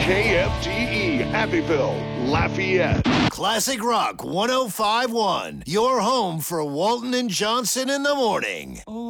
KFTE Happyville, Lafayette. Classic Rock 105.1. Your home for Walton and Johnson in the morning.